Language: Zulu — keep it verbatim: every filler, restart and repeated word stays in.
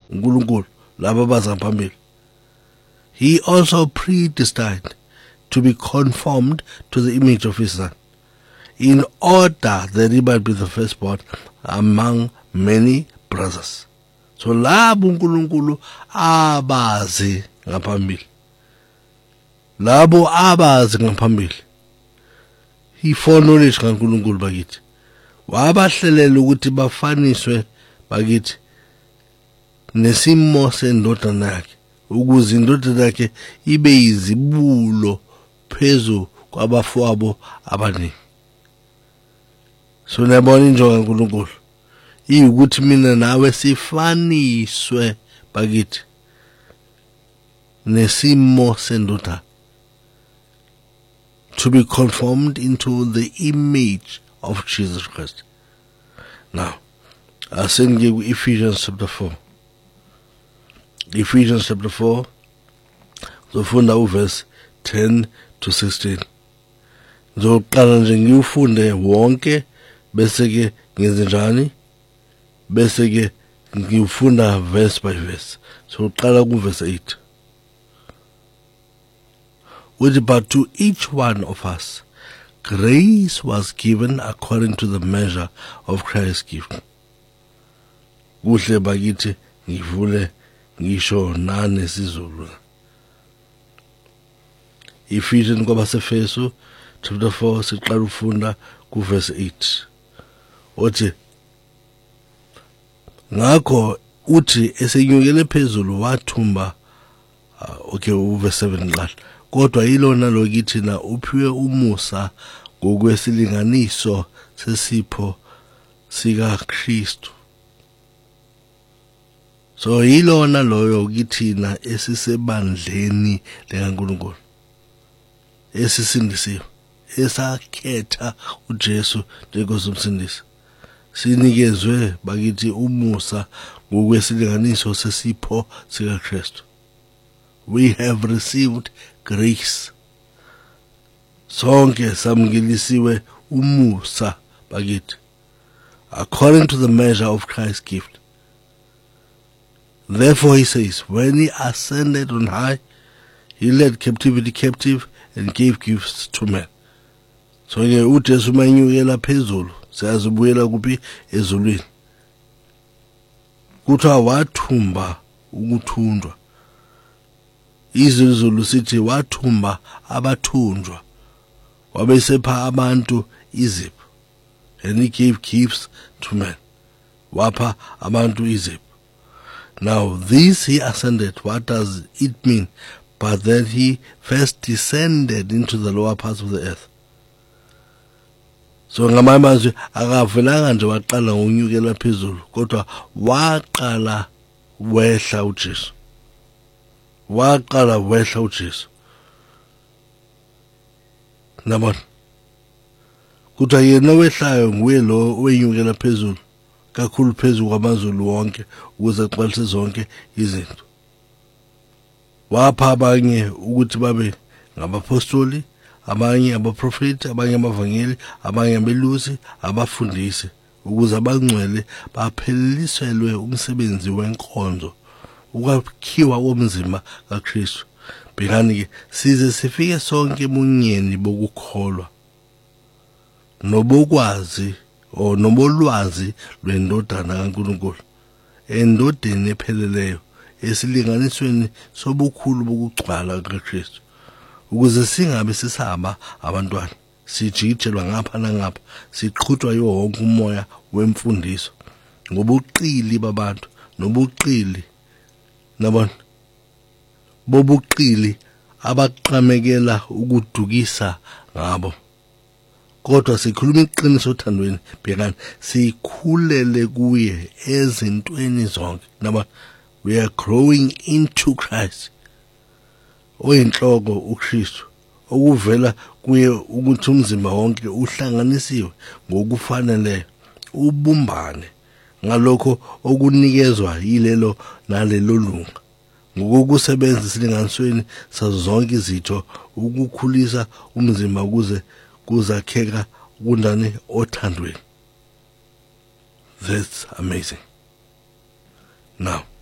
uNkulunkulu laba baza phambili. He also predestined to be conformed to the image of his son, in order that he might be the firstborn among many brothers. So labo uNkulunkulu abazi ngaphambili, labo abazi ngaphambili, he foreknowledge kaNkulunkulu bakithi, wabahlelela ukuthi bafaniswe bakithi nesimo sendodana yakhe, ukuze indodana yakhe ibe yizibulo phezu kwabafowabo abaningi. So nabona injongo kaNkulunkulu iyukuthi mina nawe sifaniswe bakithi nesimo sendodana, to be conformed into the image of Jesus Christ. Now, I'll send you Ephesians chapter four. Ephesians chapter four, zofunda uverse ten to sixteen. Zoqala nje ngiufunde wonke bese ke ngenze njani, bese ke ngiufunda verse by verse. So qala ku verse eight. Which but to each one of us grace was given according to the measure of Christ's gift. Kuhle bakithi ngivule ngisho nane sizulu. Ephesians kwabasefeso chapter four siqala ufunda ku verse eight. Othi ngakho uthi esenyukele phezulu wathumba, uh, okay, u verse seven qala. Kodwa yilona lokithi na uphiwe umusa ngokwesilinganiso sesipho sika Kristu. So yilona loyo kithina esisebandleni likaNkulunkulu, esisindisiwe, esakhetha uJesu njengomsindisi, sinikezwe bakithi umusa ngokwesilinganiso sesipho sika Kristu. We have received grace. Sonke samgilisiwe umusa bakithi, according to the measure of Christ's gift. Therefore he says, when he ascended on high, he led captivity captive and gave gifts to men. So ke uJesu manyukela phezulu, siyazibuyela kuphi ezulwini. Kuthiwa wathumba ukuthunjwa. Izulu sithi wathumba abathunjwa, wabesepha abantu izipho, and he gave gifts to men. Wapha abantu izipho. Now this he ascended, what does it mean? But that he first descended into the lower parts of the earth. So ngamanye amazwi akavelanga nje waqala ngonyukela phezulu, kodwa waqala wehla uJesu. Waqala wehla uJesu. Nabona kuthiwa yena wehlayo nguye lo wenyukela phezulu, kakhulu phezulu kwamazulu wonke, ukuze aqalise zonke izinto. Wapha abanye ukuthi babe ngabapostoli, abanye abaprofeti, abanye abavangeli, abanye abelusi, abafundisi, ukuze abangcwele bapheleliswe umsebenzi wenkonzo, ukwakhiwa komzimba kaKristu. Bhekani ke size sifike sonke emunyeni bokukholwa nobokwazi o nobolwazi lwendodana kaNkulunkulu, endodeni epheleleyo, esilinganisweni sobukhulu bokugcwala kaKristu, ukuze singabe sisaba abantwana, sijijelwa ngapha nangapha, siqhutshwa yiwo wonke umoya wemfundiso, ngobuqili babantu nobuqili, nabona, bobuqili abaqhamekela ukudukisa ngabo. Kodwa sikhuluma iqiniso othandweni, bhekani, sikhulele kuye ezintweni zonke. Naba, we are growing into Christ, oyinhloko uKristu, okuvela kuye ukuthi umzimba wonke uhlanganisiwe ngokufaneleyo, ubumbane ngalokho okunikezwa yilelo nalelo lunga, ngokusebenza isilinganisweni sazo zonke izitho, ukukhulisa umzimba kuze kuzakheka kundane othandweni. That's amazing. Now